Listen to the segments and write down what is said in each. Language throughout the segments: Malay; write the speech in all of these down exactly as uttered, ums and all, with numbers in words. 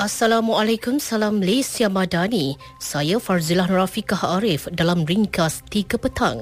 Assalamualaikum, salam Malaysia Madani. Saya Farzilah Rafiqah Arif dalam ringkas tiga petang.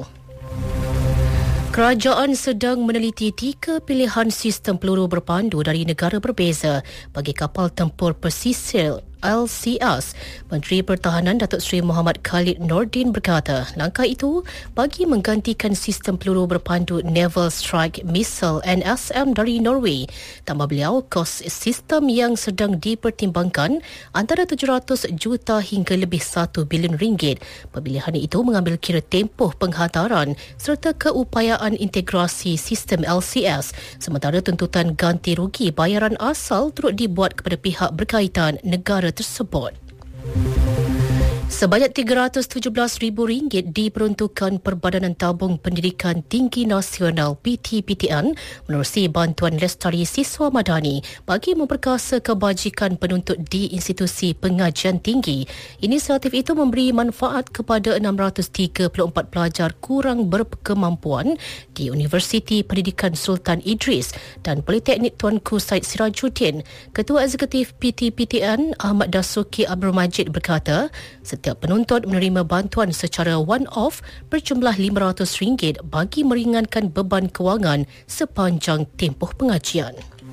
Kerajaan sedang meneliti tiga pilihan sistem peluru berpandu dari negara berbeza bagi kapal tempur pesisir L C S. Menteri Pertahanan Datuk Seri Muhammad Khalid Nordin berkata, langkah itu bagi menggantikan sistem peluru berpandu Naval Strike Missile N S M dari Norway. Tambah beliau, kos sistem yang sedang dipertimbangkan antara tujuh ratus juta hingga lebih satu bilion ringgit. Pemilihan itu mengambil kira tempoh penghantaran serta keupayaan integrasi sistem L C S, sementara tuntutan ganti rugi bayaran asal turut dibuat kepada pihak berkaitan negara tersebut. Sebanyak tiga ratus tujuh belas ribu ringgit diperuntukkan Perbadanan Tabung Pendidikan Tinggi Nasional P T P T N menerusi bantuan lestari siswa madani bagi memperkasa kebajikan penuntut di institusi pengajian tinggi. Inisiatif itu memberi manfaat kepada enam ratus tiga puluh empat pelajar kurang berkemampuan di Universiti Pendidikan Sultan Idris dan Politeknik Tuanku Said Sirajuddin. Ketua Eksekutif P T P T N Ahmad Dasuki Abdul Majid berkata, setiap penuntut menerima bantuan secara one-off berjumlah lima ratus ringgit bagi meringankan beban kewangan sepanjang tempoh pengajian.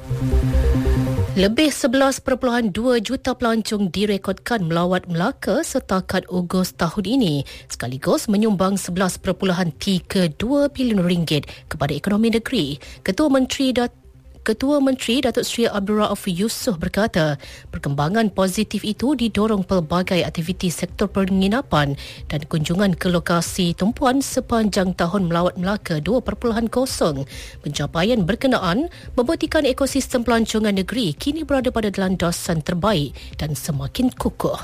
Lebih sebelas perpuluhan dua juta pelancong direkodkan melawat Melaka setakat Ogos tahun ini, sekaligus menyumbang sebelas perpuluhan tiga dua bilion ringgit kepada ekonomi negeri. Ketua Menteri Dat Ketua Menteri Datuk Seri Abdul Rauf Yusof berkata, perkembangan positif itu didorong pelbagai aktiviti sektor penginapan dan kunjungan ke lokasi tumpuan sepanjang tahun melawat Melaka dua titik kosong. Pencapaian berkenaan membuktikan ekosistem pelancongan negeri kini berada pada landasan terbaik dan semakin kukuh.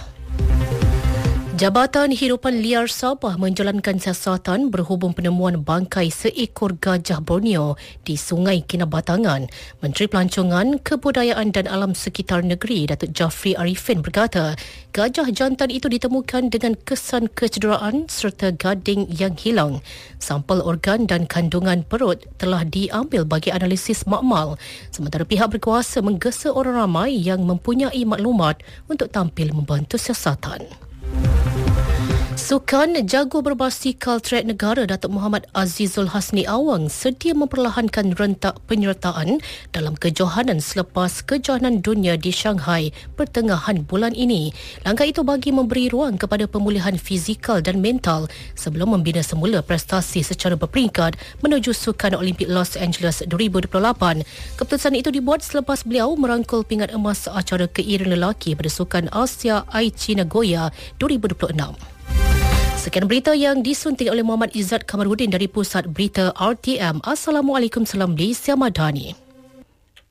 Jabatan Hidupan Liar Sabah menjalankan siasatan berhubung penemuan bangkai seekor gajah Borneo di Sungai Kinabatangan. Menteri Pelancongan, Kebudayaan dan Alam Sekitar Negeri Datuk Jafri Arifin berkata, gajah jantan itu ditemukan dengan kesan kecederaan serta gading yang hilang. Sampel organ dan kandungan perut telah diambil bagi analisis makmal, sementara pihak berkuasa menggesa orang ramai yang mempunyai maklumat untuk tampil membantu siasatan. Sukan jago berbasikal trek negara Datuk Muhammad Azizul Hasni Awang sedia memperlahankan rentak penyertaan dalam kejohanan selepas kejohanan dunia di Shanghai pertengahan bulan ini. Langkah itu bagi memberi ruang kepada pemulihan fizikal dan mental sebelum membina semula prestasi secara berperingkat menuju Sukan Olimpik Los Angeles dua ribu dua puluh lapan. Keputusan itu dibuat selepas beliau merangkul pingat emas acara keiran lelaki pada Sukan Asia Aichi Nagoya dua ribu dua puluh enam. Sekian berita yang disunting oleh Muhammad Izzat Kamarudin dari Pusat Berita R T M. Assalamualaikum, salam Malaysia Madani.